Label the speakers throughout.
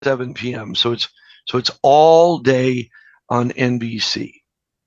Speaker 1: 7 p.m. So it's all day on NBC.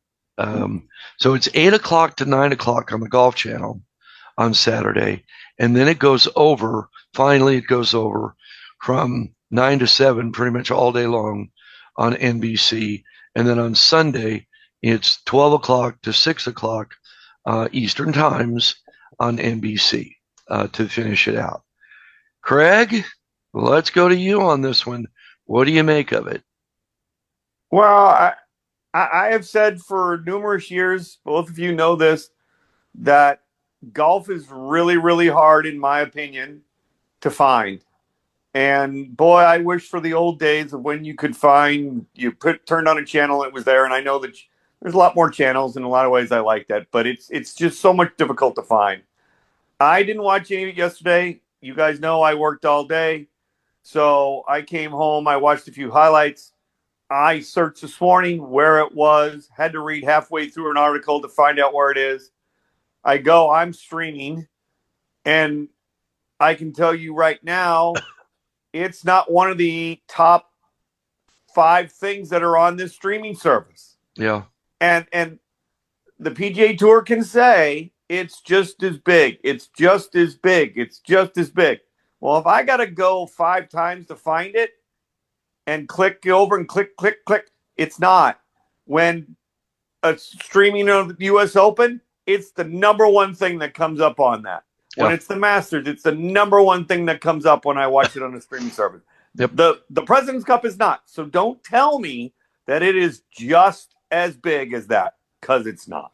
Speaker 1: So it's 8 o'clock to 9 o'clock on the Golf Channel on Saturday, and then it goes over. Finally, it goes over from 9 to 7, pretty much all day long on NBC, and then on Sunday it's 12 o'clock to 6 o'clock Eastern times on NBC to finish it out. Craig, let's go to you on this one. What do you make of it?
Speaker 2: Well, I have said for numerous years, both of you know this, that golf is really, really hard, in my opinion, to find. And boy, I wish for the old days of when you could find, turned on a channel, it was there. And I know that there's a lot more channels. In a lot of ways, I like that, but it's just so much difficult to find. I didn't watch any of it yesterday. You guys know I worked all day. So I came home, I watched a few highlights. I searched this morning where it was, had to read halfway through an article to find out where it is. I'm streaming, and I can tell you right now, it's not one of the top five things that are on this streaming service.
Speaker 1: Yeah.
Speaker 2: And the PGA Tour can say it's just as big. It's just as big. It's just as big. Well, if I got to go 5 times to find it and click over and click, click, click, it's not. When a streaming of the U.S. Open, it's the number one thing that comes up on that. When
Speaker 1: Yeah.
Speaker 2: it's the Masters, it's the number one thing that comes up when I watch it on a streaming service.
Speaker 1: Yep.
Speaker 2: The President's Cup is not. So don't tell me that it is just as big as that, because it's not.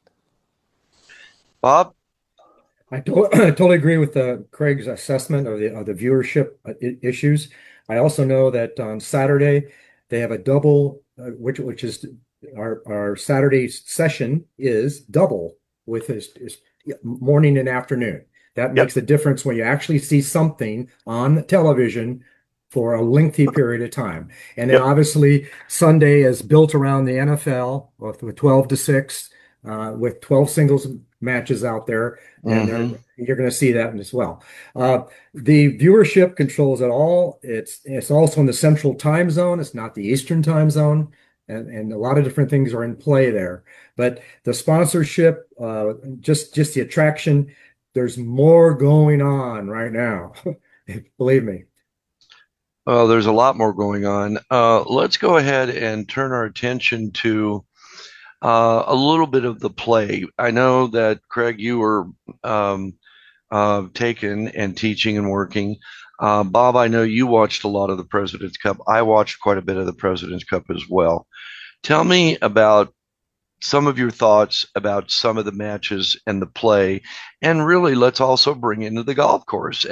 Speaker 1: Bob?
Speaker 3: I totally agree with Craig's assessment of the viewership issues. I also know that on Saturday they have a double, which is our Saturday session is double with his morning and afternoon. That
Speaker 2: Yep.
Speaker 3: makes a difference when you actually see something on television for a lengthy period of time. And then
Speaker 2: Yep.
Speaker 3: obviously Sunday is built around the NFL with 12 to 6, with 12 singles matches out there, and
Speaker 1: Mm-hmm.
Speaker 3: you're going to see that as well. The viewership controls it all. It's also in the central time zone. It's not the Eastern time zone, and a lot of different things are in play there. But the sponsorship, just the attraction, there's more going on right now. Believe me.
Speaker 1: Well, there's a lot more going on. Let's go ahead and turn our attention to a little bit of the play. I know that, Craig, you were um, taken and teaching and working. Bob, I know you watched a lot of the President's Cup. I watched quite a bit of the President's Cup as well. Tell me about some of your thoughts about some of the matches and the play, and really let's also bring into the golf course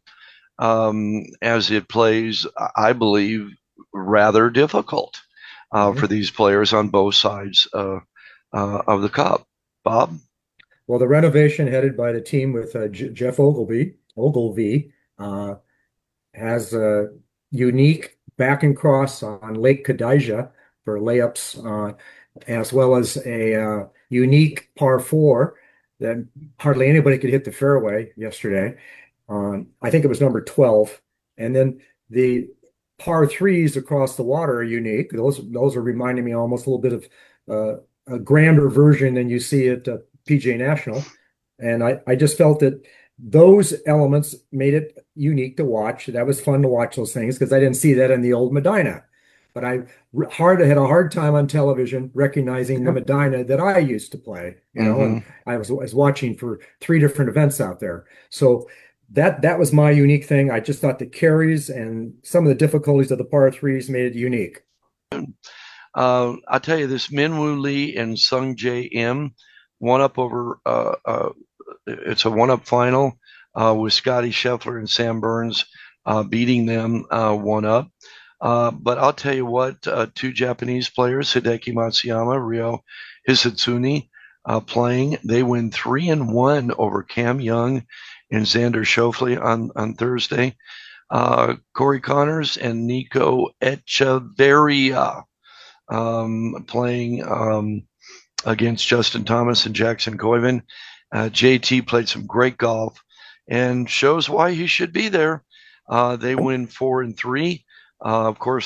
Speaker 1: as it plays. I believe rather difficult for
Speaker 3: Mhm.
Speaker 1: these players on both sides of the cup. Bob?
Speaker 3: Well, the renovation headed by the team with Jeff Ogilvy, uh, has a unique back and cross on Lake Kadijah for layups, as well as a unique par four that hardly anybody could hit the fairway yesterday. I think it was number 12. And then the par threes across the water are unique. Those are reminding me almost a little bit of a grander version than you see at PGA National. And I just felt that those elements made it unique to watch. That was fun to watch those things because I didn't see that in the old Medina. But had a hard time on television recognizing the Medina that I used to play,
Speaker 1: Mm-hmm.
Speaker 3: and I was watching for 3 different events out there. So that was my unique thing. I just thought the carries and some of the difficulties of the par threes made it unique.
Speaker 1: I'll tell you this: Minwoo Lee and Sung J M one up over. It's a one up final with Scotty Scheffler and Sam Burns beating them one up. But I'll tell you what: two Japanese players, Hideki Matsuyama, Ryo Hisatsuni, playing. They win 3-1 over Cam Young and Xander Schauffele on Thursday. Corey Connors and Nico Echeverria playing against Justin Thomas and Jackson Coiven. JT played some great golf and shows why he should be there. They win 4-3. Of course,